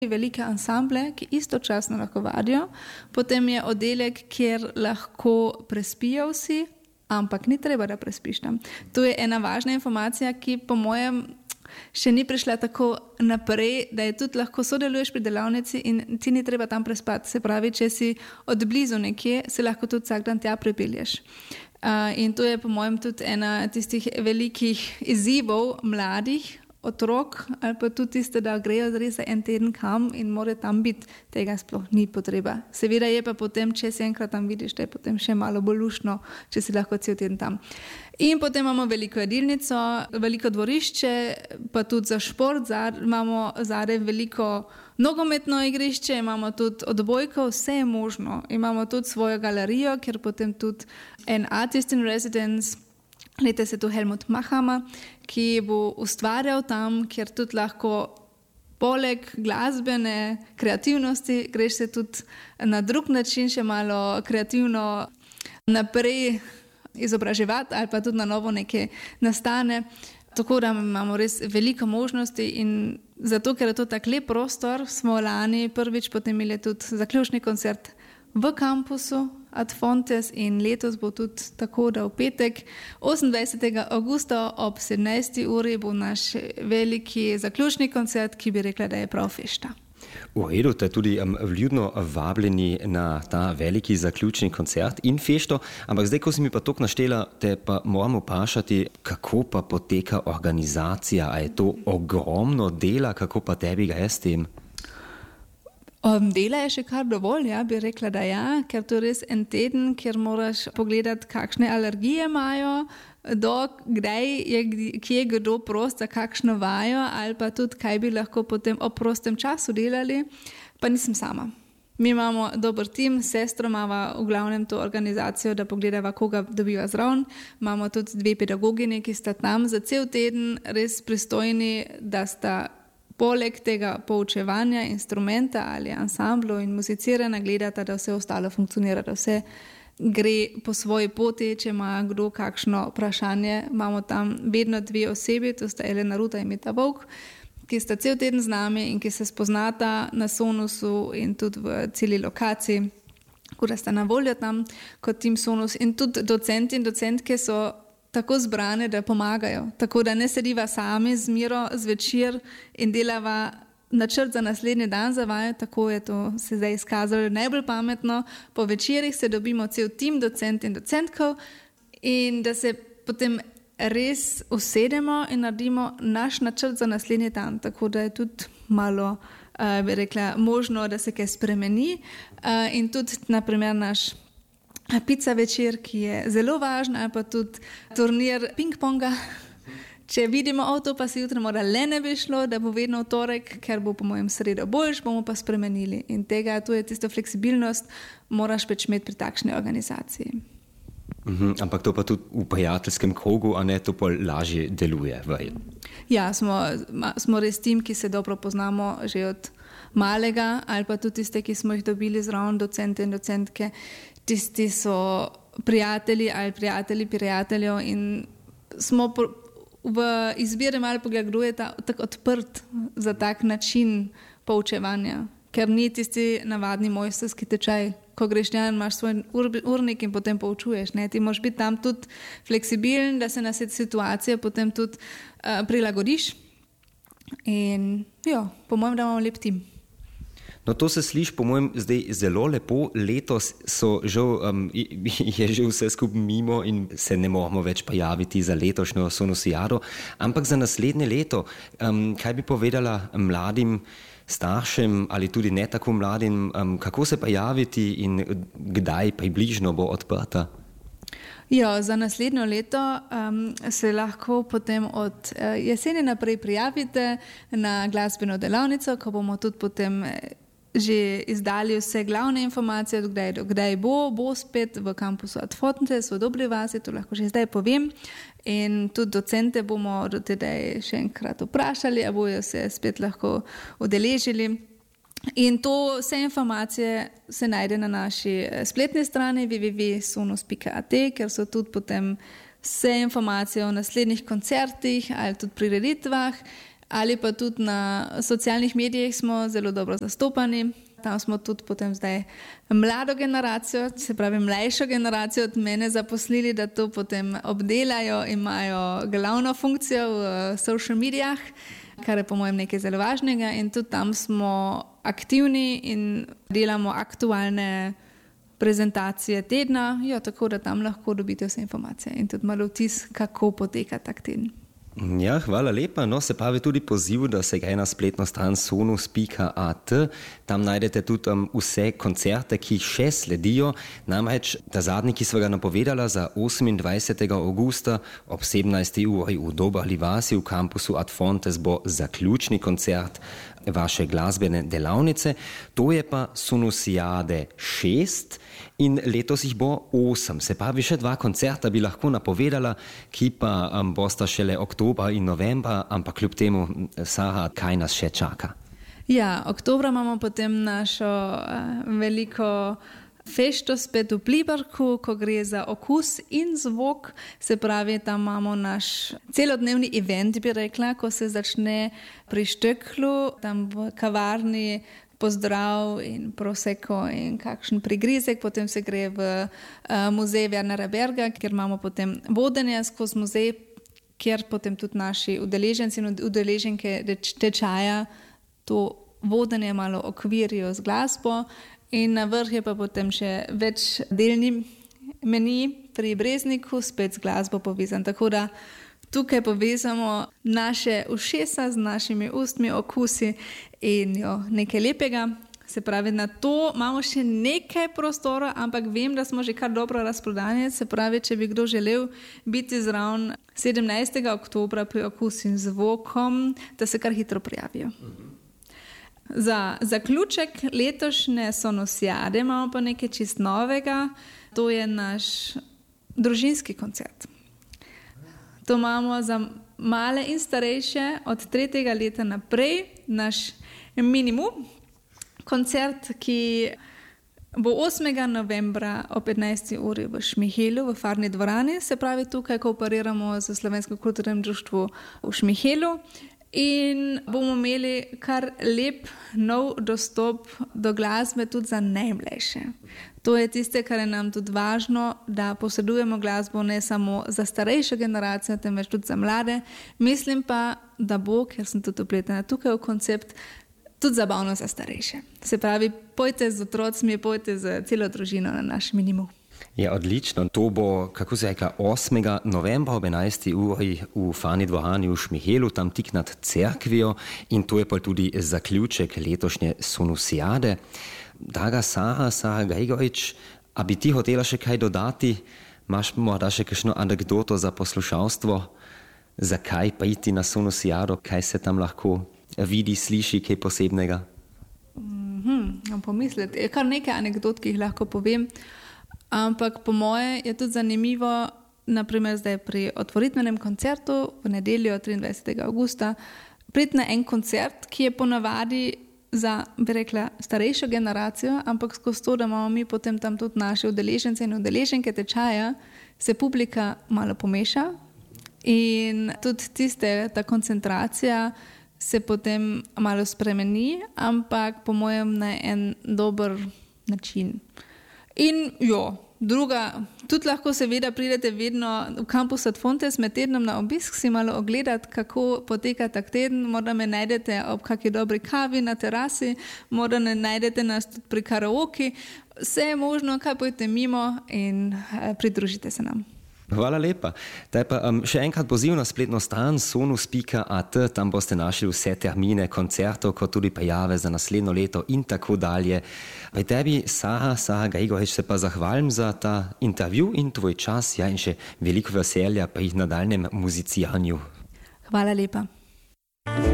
velike ansamble, ki istočasno lahko vadijo. Potem je oddelek, kjer lahko prespijo vsi, ampak ni treba, da prespiš tam. To je ena važna informacija, ki po mojem še ni prišla tako naprej, da je tudi lahko sodeluješ pri delavnici in ti ni treba tam prespati. Se pravi, če si od blizu nekje, se lahko tudi vsak dan tja pripelješ. In to je po mojem tudi ena tistih velikih izzivov mladih otrok, ali pa tudi tiste, da grejo res za en teden kam in mora tam biti, tega sploh ni potreba. Seveda je pa potem, če se enkrat tam vidiš, da je potem še malo bolj luštno, če si lahko cel teden tam. In potem imamo veliko jedilnico, veliko dvorišče, pa tudi za šport, imamo zadaj veliko nogometno igrišče, imamo tudi odbojko, vse je možno. Imamo tudi svojo galerijo, kjer potem tudi en artist in residence, leta se tu Helmut Mahama, ki bo ustvarjal tam, kjer tudi lahko poleg glasbene kreativnosti greš se tudi na drug način še malo kreativno naprej izobraževati ali pa tudi na novo nekaj nastane. Tako da imamo res veliko možnosti in zato, ker je to tak lep prostor, smo lani prvič potem imeli tudi zaključni koncert v kampusu Ad Fontes in letos bo tudi tako, da v petek 28. augusta ob 17. uri bo naš veliki zaključni koncert, ki bi rekla, da je prav fešta. V redu, te tudi vljudno vabljeni na ta veliki zaključni koncert in fešto, ampak zdaj, ko si mi pa tok naštela, te pa moram vprašati, kako pa poteka organizacija, a je to ogromno dela, kako pa tebi gre s tem? Dela je še kar dovolj, bi rekla, da ja, ker to je res en teden, kjer moraš pogledati, kakšne alergije imajo, kje je kdo prost za kakšno vajo ali pa tudi, kaj bi lahko potem ob prostem času delali, pa nisem sama. Mi imamo dober tim, sestro imava v glavnem to organizacijo, da pogledava, koga dobiva zraven. Imamo tudi 2 pedagogini, ki sta tam za cel teden res pristojni, da sta poleg tega poučevanja instrumenta ali ansamblu in muziciranja gledata, da vse ostalo funkcionira, da vse gre po svoji poti. Če ima kdo kakšno vprašanje, imamo tam vedno 2 osebi, to sta Elena Ruta in Meta Vovk, ki sta cel teden z nami in ki se spoznata na Sonusu in tudi v celi lokaciji, ko da sta na voljo tam kot tim Sonus. In tudi docenti in docentke so tako zbrane, da pomagajo. Tako da ne sediva sami z Miro zvečer in delava načrt za naslednji dan za vajo, tako je to se zdaj izkazalo najbolj pametno. Po večerih se dobimo cel tim docent in docentkov in da se potem res usedemo in naredimo naš načrt za naslednji dan. Tako da je tudi malo, bi rekla, možno, da se kaj spremeni. In tudi, naprimer, naš pica večer, ki je zelo važna, ali pa tudi turnir ping-ponga. Če vidimo avto, pa se jutri mora le ne bi šlo, da bo vedno v torek, ker bo po mojem sredo boljš, bomo pa spremenili. In tega, to je tisto fleksibilnost, moraš pač imeti pri takšni organizaciji. Ampak to pa tudi v prijateljskem krogu, a ne to pa lažje deluje? Ja, smo res tim, ki se dobro poznamo že od malega, ali pa tudi tiste, ki smo jih dobili zraven, docente in docentke. Tisti so prijatelji ali prijatelji prijateljev in smo v izbiri malo pogled, kdo je tako odprt za tak način poučevanja, ker ni tisti navadni mojstrski tečaj, ko greš njan, imaš svoj urnik in potem poučuješ. Ne? Ti moraš biti tam tudi fleksibilen, da se na situacije potem tudi prilagodiš in po mojem, da imamo lep tim. No, to se sliši po mojem zdaj zelo lepo. Letos je že vse skupaj mimo in se ne moramo več pojaviti za letošnjo Sonusijado, ampak za naslednje leto, kaj bi povedala mladim staršem ali tudi ne tako mladim, kako se pojaviti in kdaj približno bo odprta? Za naslednjo leto se lahko potem od jeseni naprej prijavite na glasbeno delavnico, ko bomo tudi potem že izdali vse glavne informacije, kdaj bo spet v kampusu Ad Fontes v Dobri vasi, to lahko že zdaj povem. In tudi docente bomo do tedaj še enkrat vprašali, a bojo se spet lahko udeležili. In to vse informacije se najde na naši spletni strani www.sonus.at, ker so tudi potem vse informacije o naslednjih koncertih ali tudi prireditvah. ali pa tudi na socialnih medijih smo zelo dobro zastopani. Tam smo tudi potem zdaj mlado generacijo, se pravi mlajšo generacijo od mene zaposlili, da to potem obdelajo, imajo glavno funkcijo v social medijah, kar je po mojem nekaj zelo važnega, in tudi tam smo aktivni in delamo aktualne prezentacije tedna, tako da tam lahko dobite vse informacije in tudi malo vtis, kako poteka tak teden. Ja, hvala lepa. No, se pravi tudi poziv, da se gre na spletno stran sonus.at. Tam najdete tudi vse koncerte, ki še sledijo. Namreč, ta zadnji, ki sva ga napovedala za 28. augusta ob 17. uri v Dobrovi vasi v kampusu Ad Fontes bo zaključni koncert vaše glasbene delavnice. To je pa Sonusiade 6 in letos jih bo 8. Se pravi, še 2 koncerta bi lahko napovedala, ki pa bosta šele oktobra in novembra, ampak kljub temu, Sara, kaj nas še čaka? Ja, oktobra imamo potem našo veliko fešto spet v Pliberku, ko gre za okus in zvok. Se pravi, tam imamo naš celodnevni event, bi rekla, ko se začne pri Šteklu, tam v kavarni, pozdrav in prosecco in kakšen prigrizek, potem se gre v muzej Wernera Berga, kjer imamo potem vodenje skozi muzej, kjer potem tudi naši udeleženci in udeleženke tečaja to vodenje malo okvirijo z glasbo. In na vrh je pa potem še večdelni meni pri Brezniku, spet z glasbo povezan. Tako da tukaj povezamo naše ušesa z našimi ustmi, okusi in nekaj lepega. Se pravi, na to imamo še nekaj prostora, ampak vem, da smo že kar dobro razprodani. Se pravi, če bi kdo želel biti zraven 17. oktobra pri okus in zvokom, da se kar hitro prijavijo. Za zaključek letošnje Sonusiade imamo pa nekaj čist novega. To je naš družinski koncert. To imamo za male in starejše od 3. leta naprej, naš minimum. Koncert, ki bo 8. novembra o 15. uri v Šmihelu, v Farni dvorani. Se pravi, tukaj kooperiramo z Slovenskim kulturnim društvom v Šmihelu. In bomo imeli kar lep nov dostop do glasbe tudi za najmlajše. To je tiste, kar je nam tudi važno, da posedujemo glasbo ne samo za starejšo generacijo, temveč tudi za mlade. Mislim pa, da bo, ker sem tudi upletena tukaj v koncept, tudi zabavno za starejše. Se pravi, pojte z otrocmi, pojte z celo družino na naš minimum. Ja, odlično. To bo, kako se rekla, 8. novembra ob 11. uri v Farni dvorani v Šmihelu, tam tik nad cerkvijo, in to je pa tudi zaključek letošnje Sonusiade. Draga Sara Gregorič, a bi ti hotela še kaj dodati? Imaš morda še kakšno anekdoto za poslušalstvo? Zakaj pa iti na Sonusiado? Kaj se tam lahko vidi, sliši, kaj posebnega? Pomisliti. Je kar nekaj anekdot, ki jih lahko povem. Ampak po moje je tudi zanimivo, naprimer zdaj pri otvoritvenem koncertu v nedeljo 23. augusta, priti na en koncert, ki je ponavadi za, bi rekla, starejšo generacijo, ampak skozi to, da imamo mi potem tam tudi naše udeležence in udeleženke tečaja, se publika malo pomeša in tudi ta koncentracija se potem malo spremeni, ampak po mojem na en dober način. In druga, tudi lahko seveda pridete vedno v kampus Ad Fontes med tednom na obisk, si malo ogledati, kako poteka tak teden. Morda me najdete ob kakšni dobri kavi na terasi, morda ne najdete nas tudi pri karaoke. Vse je možno, kaj pojte mimo in pridružite se nam. Hvala lepa. Zdaj pa še enkrat poziv na spletno stran sonus.at, tam boste našli vse termine koncertov, kot tudi prijave za naslednjo leto in tako dalje. Pri tebi, Sara Gregorič, se pa zahvalim za ta intervju in tvoj čas, in še veliko veselja pri nadaljnjem muziciranju. Hvala lepa.